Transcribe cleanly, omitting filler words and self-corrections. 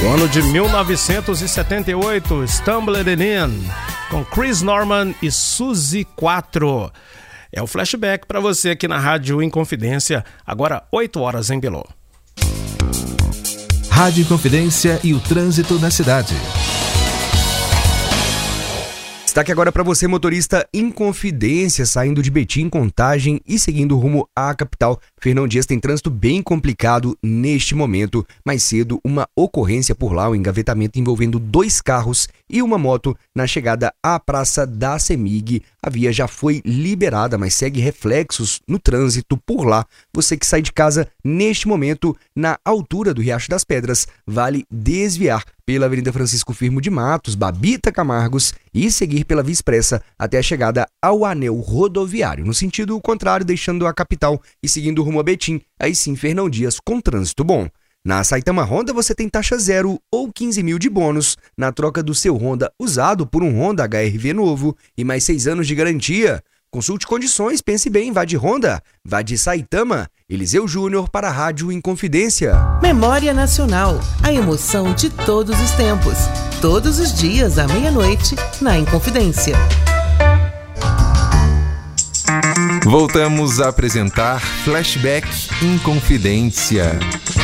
O ano de 1978, Stumbled In, com Chris Norman e Suzy 4. É o flashback para você aqui na Rádio Inconfidência, agora 8 horas em Belô. Rádio Inconfidência e o trânsito na cidade. Destaque agora para você, motorista Inconfidência, saindo de Betim, Contagem e seguindo rumo à capital. Fernão Dias tem trânsito bem complicado neste momento. Mais cedo, uma ocorrência por lá, um engavetamento envolvendo 2 carros e uma moto na chegada à Praça da CEMIG. A via já foi liberada, mas segue reflexos no trânsito por lá. Você que sai de casa neste momento, na altura do Riacho das Pedras, vale desviar pela Avenida Francisco Firmo de Matos, Babita Camargos e seguir pela Via Expressa até a chegada ao anel rodoviário. No sentido contrário, deixando a capital e seguindo rumo a Betim, aí sim Fernão Dias com trânsito bom. Na Saitama Honda você tem taxa 0 ou 15 mil de bônus na troca do seu Honda usado por um Honda HR-V novo e mais 6 anos de garantia. Consulte condições, pense bem, vá de Honda, vá de Saitama. Eliseu Júnior para a Rádio Inconfidência. Memória Nacional, a emoção de todos os tempos. Todos os dias à meia-noite na Inconfidência. Voltamos a apresentar Flashback Inconfidência.